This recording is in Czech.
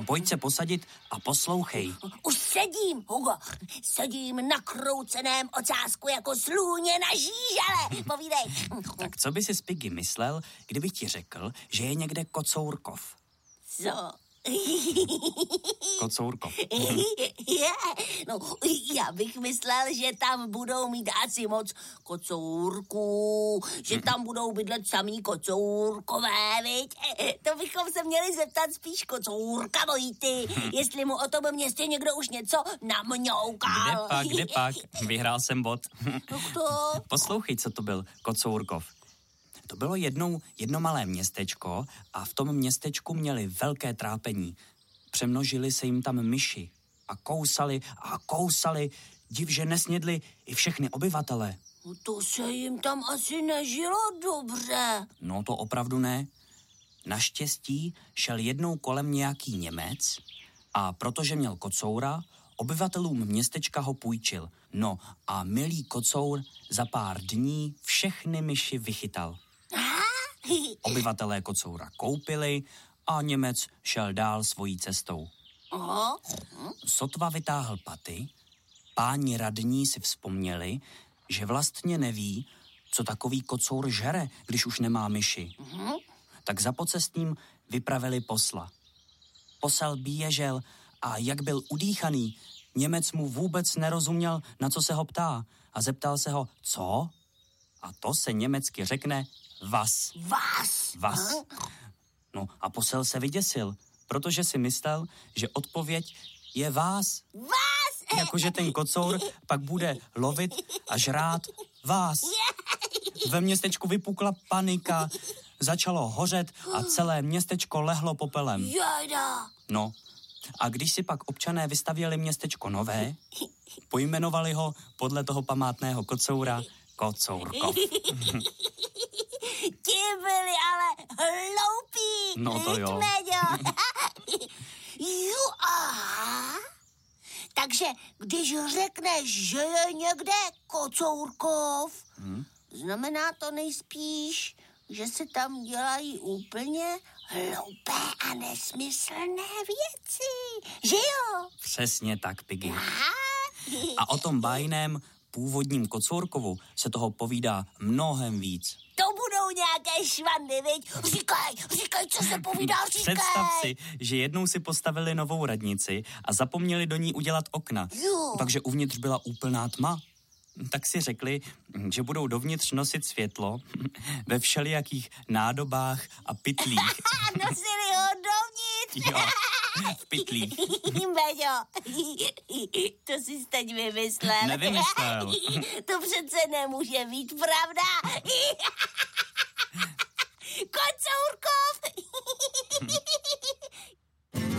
pojď se posadit a poslouchej. Už sedím, Hugo. Sedím na krouceném ocásku jako slůně na žížele. Povídej. Tak co by si Piggy myslel, kdyby ti řekl, že je někde Kocourkov? Co? Kocourkov. No, já bych myslel, že tam budou mít asi moc kocourků, že tam budou bydlet samý kocourkové, viď? To bychom se měli zeptat spíš kocourka Vojty, jestli mu o tom městě někdo už něco namňoukal. Kde pak? Vyhrál jsem bod. To? Poslouchej, co to byl Kocourkov. To bylo jedno malé městečko a v tom městečku měli velké trápení. Přemnožili se jim tam myši a kousali, div, že nesnědli i všechny obyvatele. To se jim tam asi nežilo dobře. No to opravdu ne. Naštěstí šel jednou kolem nějaký Němec a protože měl kocoura, obyvatelům městečka ho půjčil. No a milý kocour za pár dní všechny myši vychytal. Obyvatelé kocoura koupili a Němec šel dál svojí cestou. Sotva vytáhl paty, páni radní si vzpomněli, že vlastně neví, co takový kocour žere, když už nemá myši. Tak za pocestním vypravili posla. Posel běžel a jak byl udýchaný, Němec mu vůbec nerozuměl, na co se ho ptá a zeptal se ho, co? A to se německy řekne was. Was. No a posel se vyděsil, protože si myslel, že odpověď je vás. Jakože ten kocour pak bude lovit a žrát vás. Ve městečku vypukla panika, začalo hořet a celé městečko lehlo popelem. No, a když si pak občané vystavěli městečko nové, pojmenovali ho podle toho památného kocoura Kocourkov. Ti byli ale hloupí. No to jo. Aha. Takže když řekneš, že je někde Kocourkov, znamená to nejspíš, že se tam dělají úplně hloupé a nesmyslné věci. Že jo? Přesně tak, Piggy. A o tom bájném původním Kocourkovu se toho povídá mnohem víc. To budou nějaké švandy, viď? Říkaj, co se povídá, říkaj. Představ si, že jednou si postavili novou radnici a zapomněli do ní udělat okna. Takže uvnitř byla úplná tma. Tak si řekli, že budou dovnitř nosit světlo ve všelijakých nádobách a pytlích. Nosili ho dovnitř. Jo, v pytlích. Beďo, to jsi teď vymyslel. Nevymyslel. To přece nemůže být pravda. Kocourkov.